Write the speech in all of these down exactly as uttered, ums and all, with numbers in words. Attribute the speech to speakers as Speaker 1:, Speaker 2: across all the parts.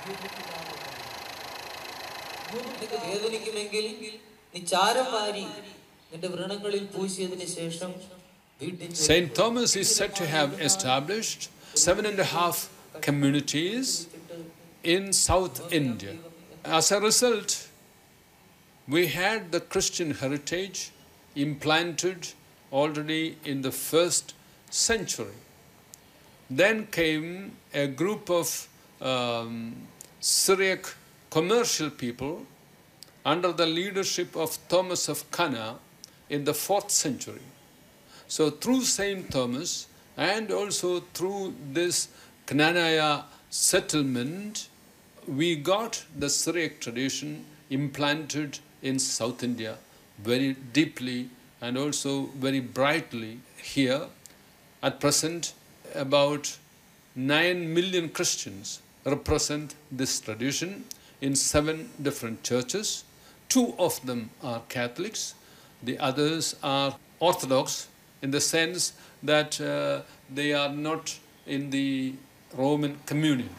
Speaker 1: Saint Thomas is said to have established seven and a half communities in South India. As a result, we had the Christian heritage implanted already in the first century. Then came a group of um, Syriac commercial people under the leadership of Thomas of Cana in the fourth century. So through Saint Thomas and also through this Knanaya settlement, we got the Syriac tradition implanted in South India very deeply and also very brightly here. At present, about nine million Christians represent this tradition in seven different churches. Two of them are Catholics, the others are Orthodox, in the sense that uh, they are not in the Roman communion.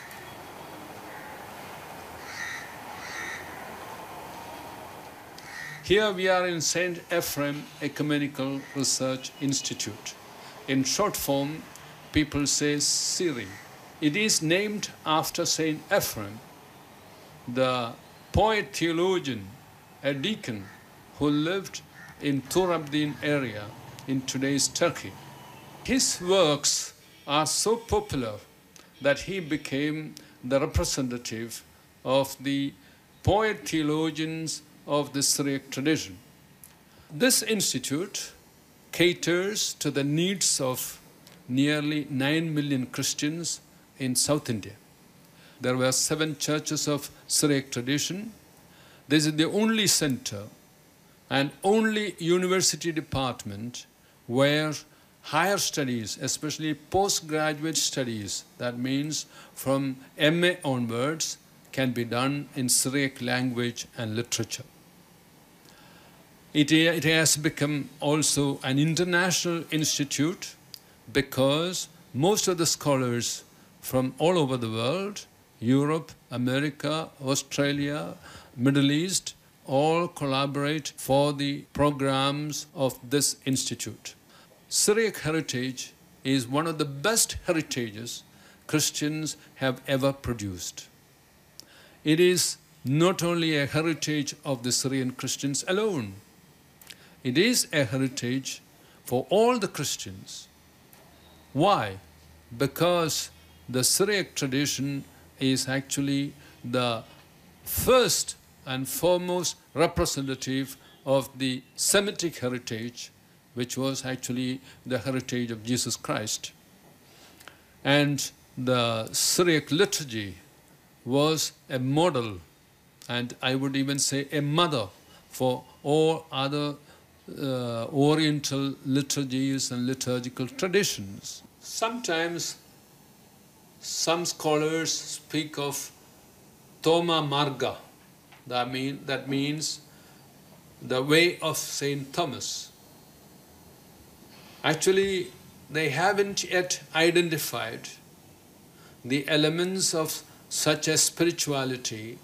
Speaker 1: Here we are in Saint Ephrem Ecumenical Research Institute. In short form, people say SERI. It is named after Saint Ephrem, the poet theologian, a deacon who lived in Turabdin area in today's Turkey. His works are so popular that he became the representative of the poet theologians of the Syriac tradition. This institute caters to the needs of nearly nine million Christians in South India. There were seven churches of Syriac tradition. This is the only center and only university department where higher studies, especially postgraduate studies, that means from M A onwards, can be done in Syriac language and literature. It, it has become also an international institute because most of the scholars from all over the world, Europe, America, Australia, Middle East, all collaborate for the programs of this institute. Syriac heritage is one of the best heritages Christians have ever produced. It is not only a heritage of the Syrian Christians alone, it is a heritage for all the Christians. Why? Because the Syriac tradition is actually the first and foremost representative of the Semitic heritage, which was actually the heritage of Jesus Christ. And the Syriac liturgy was a model, and I would even say a mother, for all other uh, Oriental liturgies and liturgical traditions. Sometimes some scholars speak of Thoma Marga, that, mean, that means the way of Saint Thomas. Actually, they haven't yet identified the elements of such a spirituality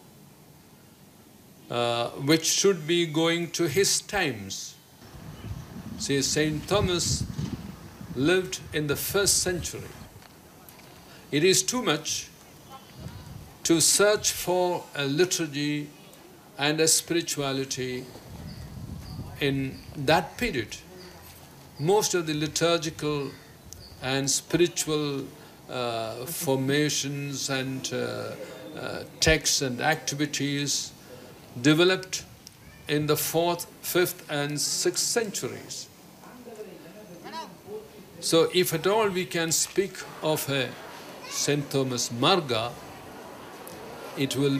Speaker 1: uh, which should be going to his times. See, Saint Thomas lived in the first century. It is too much to search for a liturgy and a spirituality in that period. Most of the liturgical and spiritual uh, formations and uh, uh, texts and activities developed in the fourth, fifth and sixth centuries. So if at all we can speak of a Saint Thomas Marga, it will